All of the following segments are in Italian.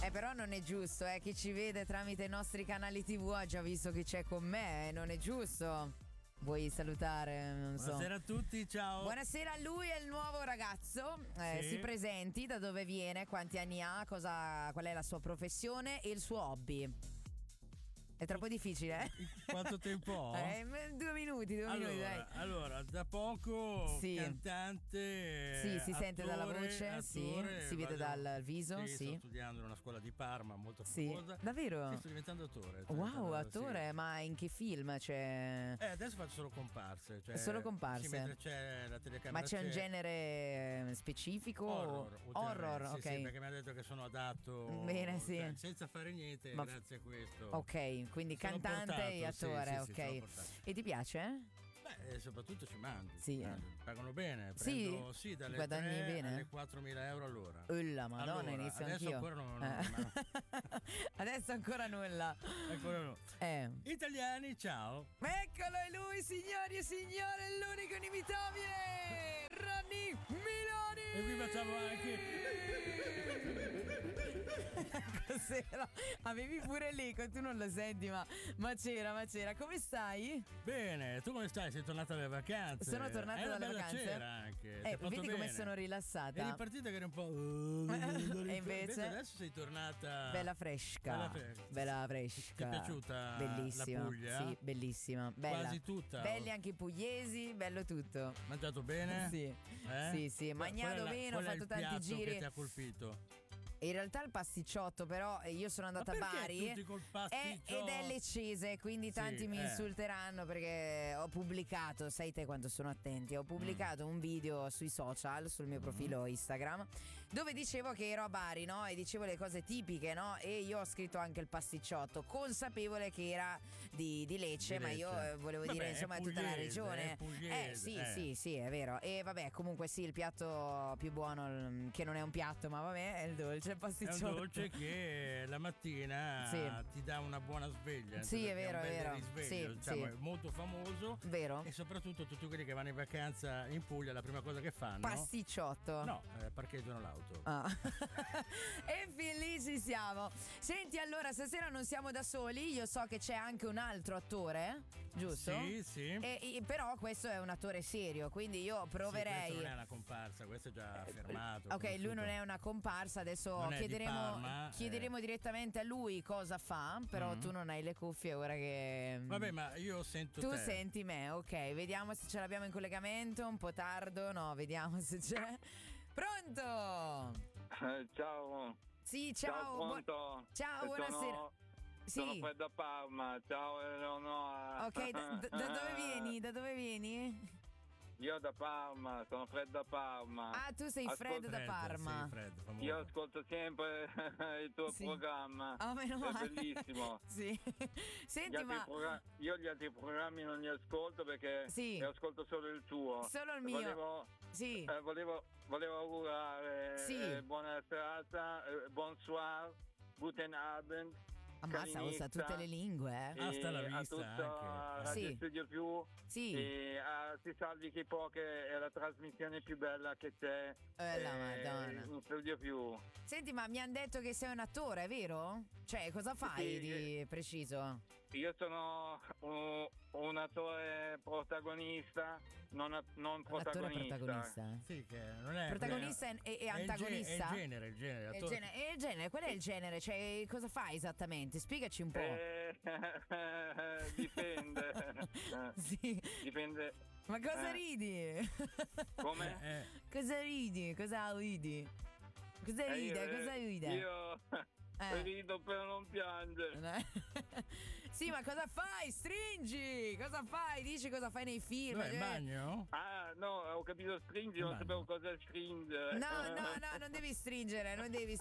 Però non è giusto, chi ci vede tramite i nostri canali TV ha già visto chi c'è con me, non è giusto. Vuoi salutare? Non so. Buonasera a tutti, ciao. Buonasera, lui è il nuovo ragazzo. Sì. Si presenti, da dove viene, quanti anni ha, qual è la sua professione e il suo hobby. È troppo difficile, eh? Quanto tempo ho? 2 minuti, dai. Allora, da poco Sì. Cantante. Sì, si sente dalla voce, attore, si vede dal viso, sì. sì. Sto studiando in una scuola di Parma molto Sì. famosa. Davvero? Sì, sto diventando attore. Wow, attore, sì. ma in che film? Cioè... Adesso faccio solo comparse. Solo comparse? Sì, mentre c'è la telecamera. Ma c'è un genere specifico? Horror, ok. Sì, perché mi ha detto che sono adatto. Bene, sì. Cioè, senza fare niente, grazie a questo. Ok, quindi Sono cantante portato, e attore, sì, ok. sono portato. E ti piace? Beh, soprattutto ci mandi. Sì. Pagano bene. Sì? Prendo, dalle Guadagni 3 bene? alle 4.000 euro all'ora. La madonna, Allora, inizio adesso anch'io. ancora non. Adesso ancora nulla. Ancora no. Italiani, ciao. Eccolo, è lui, signori e signore, l'unico inimitabile Ronny Milani. E qui facciamo anche. Cos'era? Avevi pure l'eco, tu non lo senti, ma c'era. Come stai? Bene, tu come stai? Sei tornata dalle vacanze? Sono tornata dalle vacanze. C'era anche. Vedi come sono rilassata. Eri partita che eri un po'. E invece adesso sei tornata. Bella fresca. Bella fresca. Ti è piaciuta? Bellissima. La Puglia? Sì, bellissima. Bella. Quasi tutta. Belli anche i pugliesi, bello tutto. Mangiato bene? Sì. Sì, magnato bene, ho fatto tanti giri. Che ti ha colpito? In realtà il pasticciotto, però io sono andata a Bari tutti col pasticciotto? ed è leccese, quindi tanti mi insulteranno perché ho pubblicato, sai te quanto sono attenti, ho pubblicato un video sui social, sul mio profilo Instagram, dove dicevo che ero a Bari, no? E dicevo le cose tipiche, no? E io ho scritto anche il pasticciotto, consapevole che era di Lecce, ma io volevo dire insomma tutta la regione. Sì, è vero. E vabbè, comunque sì, il piatto più buono, che non è un piatto, ma vabbè, è il dolce. È un dolce che la mattina ti dà una buona sveglia. Sì, è vero, è vero. Risveglio, diciamo, è molto famoso. Vero. E soprattutto tutti quelli che vanno in vacanza in Puglia, la prima cosa che fanno. Pasticciotto. No, parcheggiano l'auto. E fin lì ci siamo. Senti, allora, stasera non siamo da soli. Io so che c'è anche un altro attore, giusto? Sì. Però questo è un attore serio, quindi io proverei. Questo non è una comparsa, questo è già affermato. Ok, lui non è una comparsa, adesso chiederemo direttamente a lui cosa fa, però tu non hai le cuffie ora che. Vabbè, ma io sento tu te. senti me, ok, vediamo se ce l'abbiamo in collegamento, un po' tardo, no, vediamo se c'è. Pronto? Ciao. Sì, ciao. Pronto. Ciao, buonasera. Sono Fred da Parma. Ciao Eleonora. Ok, da dove vieni? Io da Parma, sono Fred da Parma. Ah, tu sei Fred da Parma. Sì, Fred, io ascolto sempre il tuo programma. Meno male. È bellissimo. Sì. Senti, io gli altri programmi non li ascolto perché ascolto solo il tuo. Solo il mio. Volevo augurare buona serata, bonsoir, guten Abend. Ammazza, usa tutte le lingue, Hasta la vista, a tutta Radio Studio Più. E a Si Salvi Chi Può, che è la trasmissione più bella che c'è la Madonna. in Studio Più. Senti, ma mi hanno detto che sei un attore, è vero? Cioè, cosa fai di preciso? Io sono un attore protagonista, non protagonista. Attore protagonista? Sì, che non è protagonista e antagonista? È il genere. Il genere, qual è il genere? Cioè, cosa fai esattamente? Spiegaci un po'. Dipende. Dipende. Ma cosa ridi? Come? Cosa ridi? Cosa ridi? Cosa ride? Io rido per non piangere. Sì, ma cosa fai? Stringi! Cosa fai? Dici cosa fai nei film? Dov'è, in bagno? Ah, no, ho capito stringi, non sapevo cosa stringere. No, non devi stringere,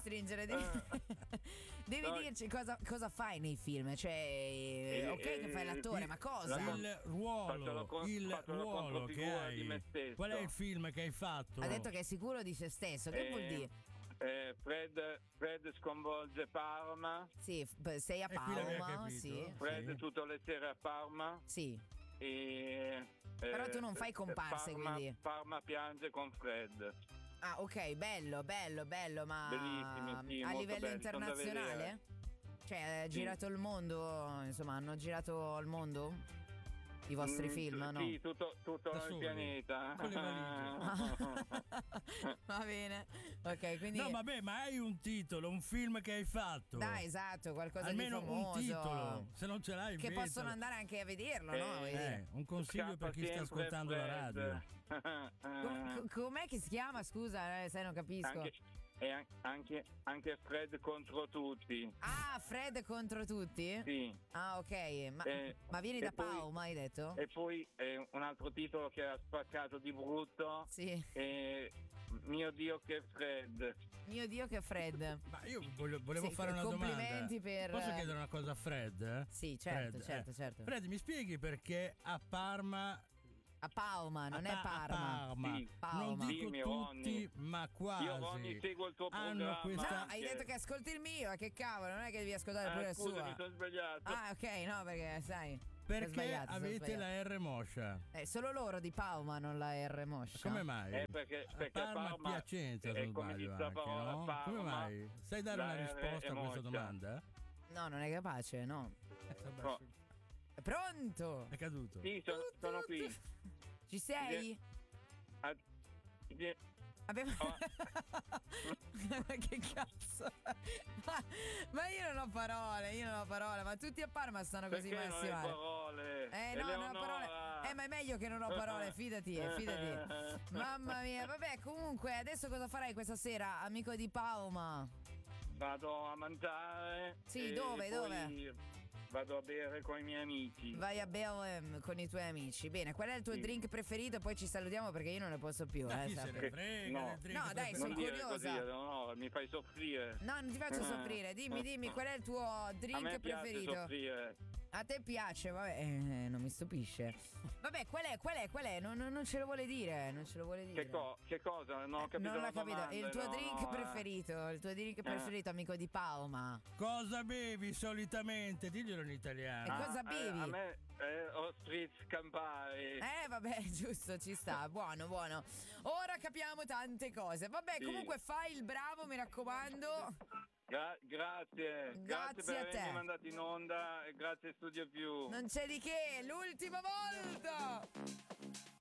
Devi dirci cosa fai nei film. Cioè, ok che fai l'attore, ma cosa? Il ruolo che hai. Di me stesso. Qual è il film che hai fatto? Ha detto che è sicuro di se stesso. Che vuol dire? Fred sconvolge Parma. Sì, sei a Parma. Sì. Fred tutte le sere a Parma. Sì. Però tu non fai comparse, Parma, quindi. Parma piange con Fred. Ah, ok, bello, ma bellissimi, a livello belli, internazionale? Cioè, ha girato il mondo, insomma, hanno girato il mondo? I vostri film, no? Sì, tutto il pianeta. Con le valigie. Va bene. Ok, quindi. No, vabbè, ma hai un titolo, un film che hai fatto. Dai, esatto, qualcosa almeno di famoso. Un titolo. Se non ce l'hai, che possono andare anche a vederlo, no? Un consiglio per chi sta ascoltando la radio. Com'è che si chiama? Scusa, sai, non capisco. Anche Fred contro tutti. Ah, Fred contro tutti? Sì. Ah, ok. Ma vieni da Pauma, hai detto? E poi un altro titolo che ha spaccato di brutto. Sì. Mio Dio che Fred. Mio Dio che Fred. Ma io volevo fare una complimenti domanda. Posso chiedere una cosa a Fred? Sì, certo, certo. Fred, mi spieghi perché a Parma... A Pauma, non è Parma. Sì. Pauma. Non dico Dimmi, tutti, Ronny. ma quasi. Io Ronny seguo il tuo programma. No, hai detto che ascolti il mio, che cavolo, non è che devi ascoltare pure il suo. Scusa, mi sono sbagliato. Ah, ok, no, perché sai. Perché avete la R moscia? Solo loro di Pauma, non la R moscia. Come mai? Perché Parma Piacenza, se non sbaglio anche, no? Parma, come mai? Sai dare una risposta a questa domanda? No, non è capace, no. È pronto? È caduto. Sì, sono qui. Ci sei? Che cazzo? Ma io non ho parole, ma tutti a Parma stanno così messi male. No, non ho parole. Ma è meglio che non ho parole, fidati. Mamma mia, vabbè, comunque, adesso cosa farai questa sera, amico di Pauma? Vado a mangiare. Sì, dove? Vado a bere con i miei amici. Vai a bere con i tuoi amici. Bene, qual è il tuo drink preferito? Poi ci salutiamo perché io non ne posso più. Chi se ne frega del drink no, dai, sono curiosa. Così, no, mi fai soffrire. No, non ti faccio soffrire. Dimmi, qual è il tuo drink preferito? Soffrire. A te piace, vabbè, non mi stupisce. Vabbè, qual è? Non ce lo vuole dire, Che cosa? Non ho capito. Non l'ho capito. Domanda, il tuo drink preferito, amico di Pauma. Cosa bevi solitamente? Diglielo in italiano. E cosa bevi? A me Spritz Campari. Vabbè, giusto, ci sta. Buono. Ora capiamo tante cose. Vabbè, sì. Comunque fai il bravo, mi raccomando. Grazie per avermi mandato in onda e grazie Studio Più. Non c'è di che, l'ultima volta.